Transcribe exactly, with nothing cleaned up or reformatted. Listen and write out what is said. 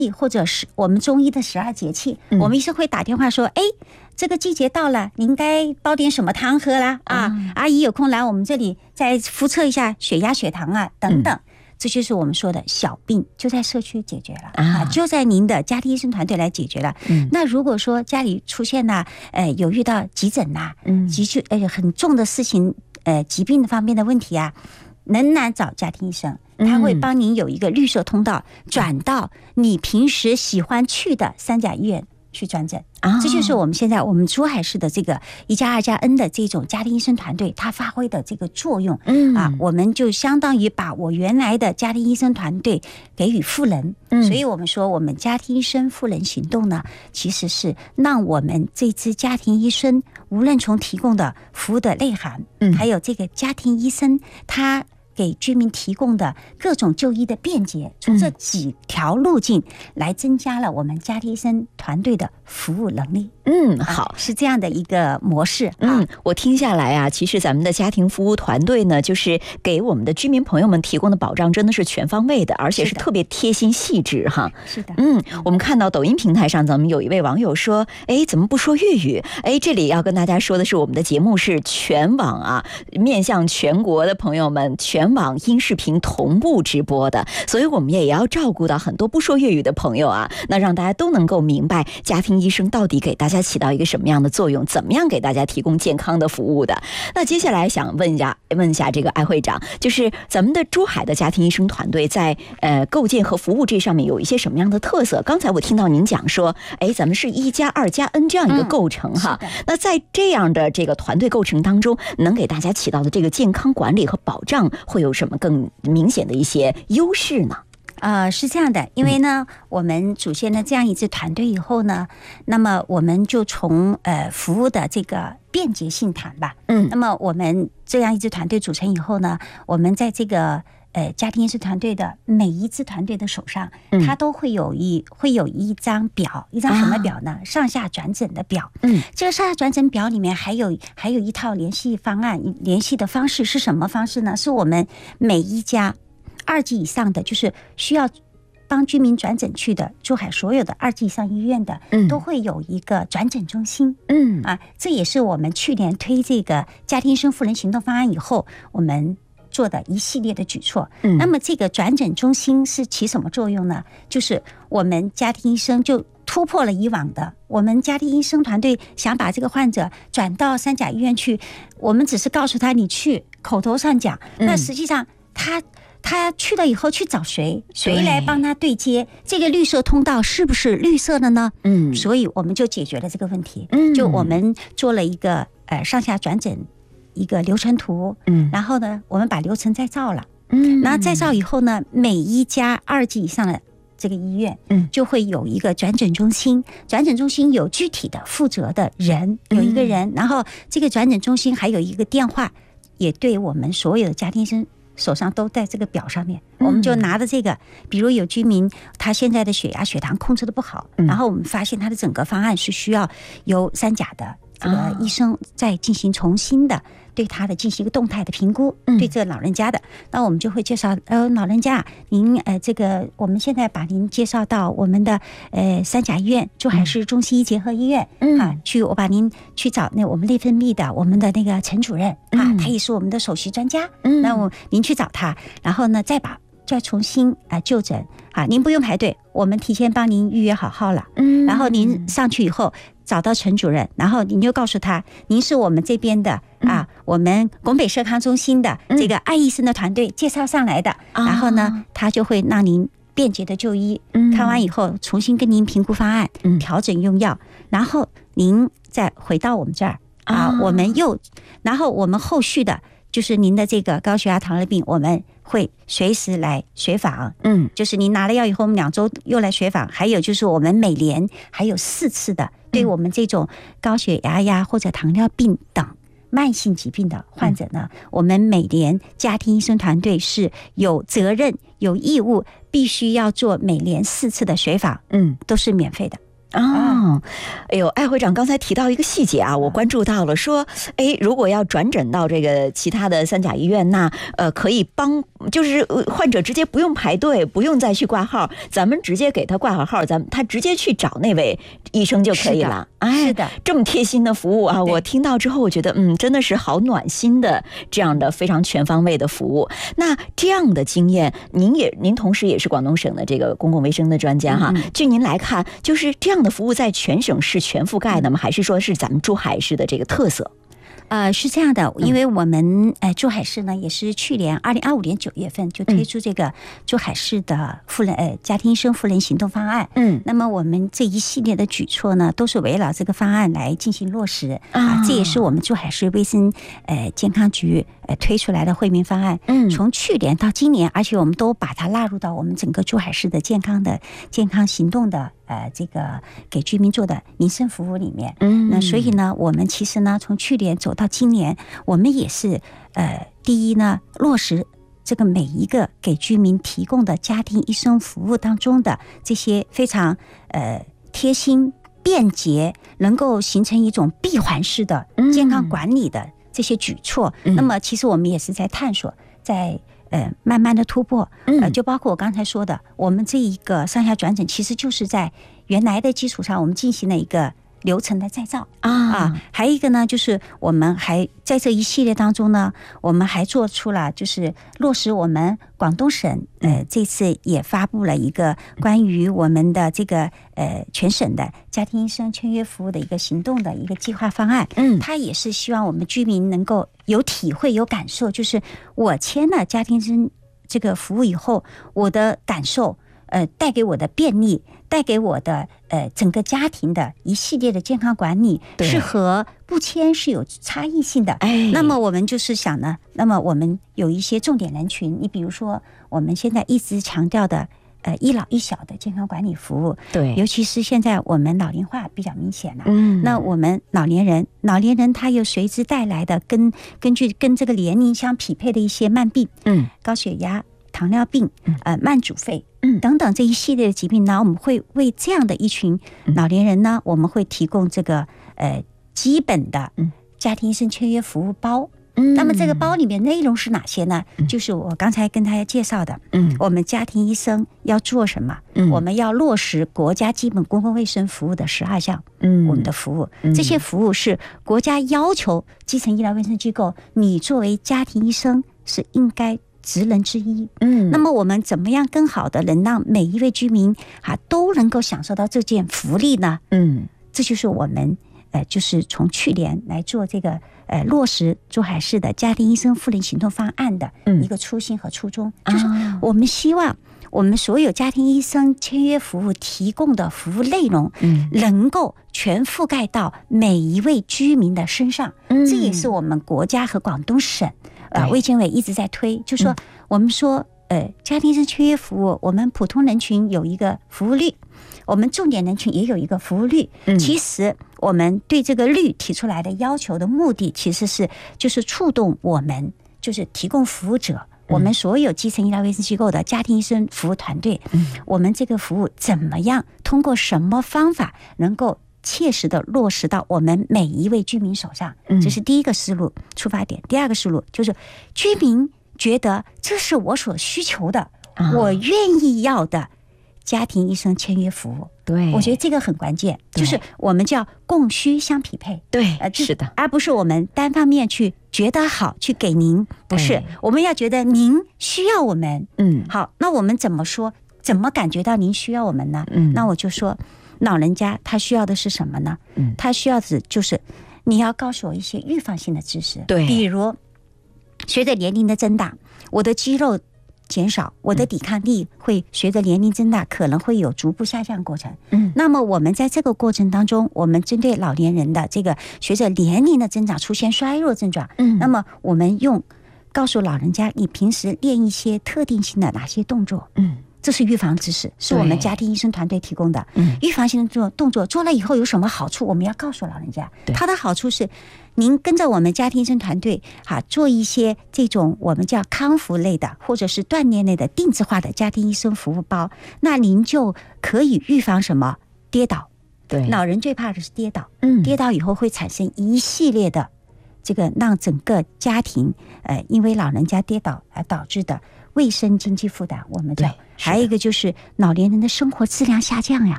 或者是我们中医的十二节气， 嗯、 我们医生会打电话说，哎，这个季节到了，你应该煲点什么汤喝啦啊、嗯！阿姨有空来我们这里再复测一下血压、血糖啊等等。嗯，这就是我们说的小病就在社区解决了啊，就在您的家庭医生团队来解决了。嗯，那如果说家里出现了呃有遇到急诊呐、啊，嗯，急救呃很重的事情，呃疾病方面的问题啊，仍然找家庭医生，他会帮您有一个绿色通道，嗯、转到你平时喜欢去的三甲医院去转诊。啊，这就是我们现在我们珠海市的这个一加二加 N 的这种家庭医生团队，它发挥的这个作用。嗯啊，我们就相当于把我原来的家庭医生团队给予赋能。嗯，所以我们说我们家庭医生赋能行动呢，其实是让我们这支家庭医生无论从提供的服务的内涵，嗯，还有这个家庭医生他给居民提供的各种就医的便捷，从这几条路径来增加了我们家庭医生团队的服务能力。 嗯，好， 啊、是这样的一个模式。啊、 嗯，我听下来啊，其实咱们的家庭服务团队呢，就是给我们的居民朋友们提供的保障真的是全方位的，而且是特别贴心细致哈。 是的， 嗯，我们看到抖音平台上，咱们有一位网友说，哎，怎么不说粤语？哎，这里要跟大家说的是，我们的节目是全网啊，面向全国的朋友们，全网音视频同步直播的，所以我们也要照顾到很多不说粤语的朋友啊，那让大家都能够明白家庭医生到底给大家起到一个什么样的作用，怎么样给大家提供健康的服务的。那接下来想问一下，问一下这个艾会长，就是咱们的珠海的家庭医生团队在呃构建和服务这上面有一些什么样的特色？刚才我听到您讲说，哎，咱们是一加二加 N 这样一个构成哈、嗯。那在这样的这个团队构成当中，能给大家起到的这个健康管理和保障会有什么更明显的一些优势呢？ 呃，是这样的，因为呢，嗯、我们组建了这样一支团队以后呢，那么我们就从呃服务的这个便捷性谈吧。嗯，那么我们这样一支团队组成以后呢，我们在这个呃家庭医师团队的每一支团队的手上，嗯、它都会有一会有一张表，一张什么表呢？啊、上下转诊的表。嗯，这个上下转诊表里面还有还有一套联系方案，联系的方式是什么方式呢？是我们每一家二级以上的，就是需要帮居民转诊去的珠海所有的二级以上医院的，嗯、都会有一个转诊中心。嗯啊，这也是我们去年推这个家庭医生赋能行动方案以后，我们做的一系列的举措。嗯，那么这个转诊中心是起什么作用呢？就是我们家庭医生就突破了以往的，我们家庭医生团队想把这个患者转到三甲医院去，我们只是告诉他你去，口头上讲，嗯、那实际上他。他去了以后去找谁，谁来帮他对接？这个绿色通道是不是绿色的呢？嗯，所以我们就解决了这个问题。嗯，就我们做了一个呃上下转诊一个流程图。嗯，然后呢，我们把流程再造了。嗯，然后再造以后呢，每一家二级以上的这个医院，嗯，就会有一个转诊中心。转诊中心有具体的负责的人，有一个人，嗯、然后这个转诊中心还有一个电话，也对我们所有的家庭医生手上都在这个表上面，我们就拿着这个，比如有居民他现在的血压血糖控制的不好，然后我们发现他的整个方案是需要由三甲的这个医生再进行重新的对他的进行一个动态的评估，对这老人家的，那我们就会介绍，呃，老人家您呃这个我们现在把您介绍到我们的呃三甲医院珠海市中西医结合医院啊，去我把您去找那我们内分泌的我们的那个陈主任啊，他也是我们的首席专家，那我您去找他，然后呢再把再重新啊就诊啊，您不用排队，我们提前帮您预约好号了，嗯，然后您上去以后找到陈主任，然后您就告诉他，您是我们这边的啊，我们拱北社康中心的这个艾医生的团队介绍上来的，然后呢，他就会让您便捷的就医，看完以后重新跟您评估方案，调整用药，然后您再回到我们这儿啊，我们又，然后我们后续的就是您的这个高血压、糖尿病，我们会随时来随访，嗯，就是您拿了药以后，我们两周又来随访，还有就是我们每年还有四次的，对我们这种高血压呀或者糖尿病等慢性疾病的患者呢，嗯、我们每年家庭医生团队是有责任、有义务，必须要做每年四次的随访，嗯，都是免费的。 哦，哎呦，艾会长刚才提到一个细节啊，我关注到了，说，哎，如果要转诊到这个其他的三甲医院，那呃可以帮，就是患者直接不用排队，不用再去挂号，咱们直接给他挂好号，咱们他直接去找那位医生就可以了。哎， 是的， 这么贴心的服务啊，我听到之后，我觉得嗯，真的是好暖心的这样的非常全方位的服务。那这样的经验，您也您同时也是广东省的这个公共卫生的专家哈，嗯、据您来看，就是这样的服务在全省是全覆盖的吗？还是说是咱们珠海市的这个特色？ 呃，是这样的，因为我们呃珠海市呢也是去年二零二五年九月份就推出这个珠海市的妇人呃家庭医生妇人行动方案。嗯，那么我们这一系列的举措呢，都是围绕这个方案来进行落实啊。这也是我们珠海市卫生呃健康局呃推出来的惠民方案。嗯，从去年到今年，而且我们都把它纳入到我们整个珠海市的健康的健康行动的。呃，这个给居民做的民生服务里面，嗯，那所以呢，我们其实呢，从去年走到今年，我们也是呃，第一呢，落实这个每一个给居民提供的家庭医生服务当中的这些非常呃贴心、便捷，能够形成一种闭环式的健康管理的这些举措。嗯、那么，其实我们也是在探索，在。呃，慢慢的突破，呃，就包括我刚才说的，我们这一个上下转诊，其实就是在原来的基础上，我们进行了一个流程的再造啊啊，还有一个呢，就是我们还在这一系列当中呢，我们还做出了就是落实我们广东省呃这次也发布了一个关于我们的这个呃全省的家庭医生签约服务的一个行动的一个计划方案，嗯，它也是希望我们居民能够有体会有感受，就是我签了家庭医生这个服务以后，我的感受。呃，带给我的便利，带给我的呃整个家庭的一系列的健康管理，是和不签是有差异性的。哎，那么我们就是想呢，那么我们有一些重点人群，你比如说我们现在一直强调的呃一老一小的健康管理服务，对，尤其是现在我们老龄化比较明显了，嗯，那我们老年人，老年人他又随之带来的跟根据跟这个年龄相匹配的一些慢病，嗯，高血压。糖尿病、呃慢阻肺等等这一系列的疾病呢，我们会为这样的一群老年人呢，我们会提供这个呃基本的家庭医生签约服务包。那么这个包里面内容是哪些呢？就是我刚才跟大家介绍的，我们家庭医生要做什么？我们要落实国家基本公共卫生服务的十二项，我们的服务，这些服务是国家要求基层医疗卫生机构，你作为家庭医生是应该。职能之一，嗯，那么我们怎么样更好的能让每一位居民啊都能够享受到这件福利呢？嗯，这就是我们呃，就是从去年来做这个呃落实珠海市的家庭医生妇人行动方案的一个初心和初衷，嗯、就是我们希望我们所有家庭医生签约服务提供的服务内容，嗯，能够全覆盖到每一位居民的身上，嗯，这也是我们国家和广东省。呃，卫健委一直在推，就说我们说，呃，家庭医生签约服务，我们普通人群有一个服务率，我们重点人群也有一个服务率。嗯，其实我们对这个率提出来的要求的目的，其实是就是触动我们，就是提供服务者，我们所有基层医疗卫生机构的家庭医生服务团队，嗯，我们这个服务怎么样，通过什么方法能够。切实的落实到我们每一位居民手上，这是第一个思路出发点。第二个思路就是居民觉得这是我所需求的，我愿意要的家庭医生签约服务。对，我觉得这个很关键，就是我们叫供需相匹配。对，呃，是的，而不是我们单方面去觉得好去给您，不是，我们要觉得您需要我们。嗯，好，那我们怎么说？怎么感觉到您需要我们呢？嗯，那我就说。老人家他需要的是什么呢？嗯，他需要的就是你要告诉我一些预防性的知识，对，比如随着年龄的增大，我的肌肉减少，我的抵抗力会随着年龄增大可能会有逐步下降过程。嗯，那么我们在这个过程当中，我们针对老年人的这个随着年龄的增长出现衰弱症状，嗯，那么我们用告诉老人家，你平时练一些特定性的哪些动作，嗯。这是预防知识，是我们家庭医生团队提供的。预防性的做动作做了以后有什么好处？我们要告诉老人家，它的好处是，您跟着我们家庭医生团队哈、啊，做一些这种我们叫康复类的或者是锻炼类的定制化的家庭医生服务包，那您就可以预防什么跌倒、 对， 老人最怕的是跌倒， 嗯， 跌倒以后会产生一系列的这个让整个家庭呃，因为老人家跌倒而导致的卫生经济负担，我们讲。还有一个就是老年人的生活质量下降呀，